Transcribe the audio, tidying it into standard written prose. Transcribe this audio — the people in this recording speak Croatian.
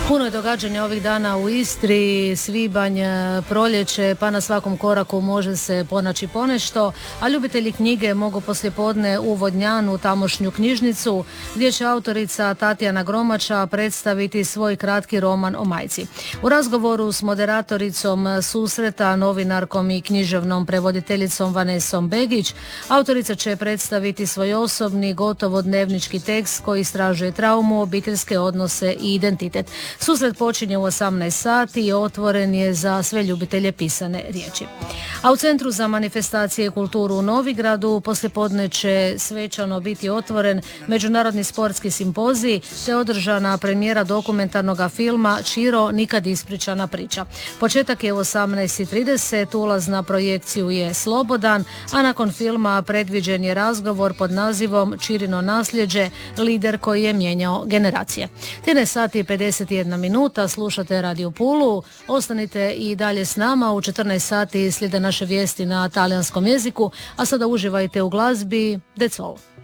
Puno je događanja ovih dana u Istri, svibanj, proljeće, pa na svakom koraku može se ponaći ponešto, a ljubitelji knjige mogu poslijepodne u Vodnjanu, tamošnju knjižnicu, gdje će autorica Tatjana Gromača predstaviti svoj kratki roman o majci. U razgovoru s moderatoricom susreta, novinarkom i književnom prevoditeljicom Vanesom Begić, autorica će predstaviti svoj osobni, gotovo dnevnički tekst koji istražuje traumu, obiteljske odnose i identitet. Susret počinje u 18 sati i otvoren je za sve ljubitelje pisane riječi. A u Centru za manifestacije i kulturu u Novigradu poslijepodne će svečano biti otvoren međunarodni sportski simpozij te održana premijera dokumentarnog filma Čiro, nikad ispričana priča. Početak je u 18:30, ulaz na projekciju je slobodan, a nakon filma predviđen je razgovor pod nazivom Čirino nasljeđe, lider koji je mijenjao generacije. 13 sati i 51 minuta, slušate Radio Pulu, ostanite i dalje s nama, u 14 sati slijede naše vijesti na talijanskom jeziku, a sada uživajte u glazbi That's All.